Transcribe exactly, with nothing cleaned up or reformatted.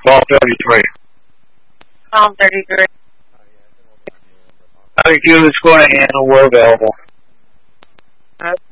Call thirty-three. Call thirty-three. How many units going to handle were available? Okay.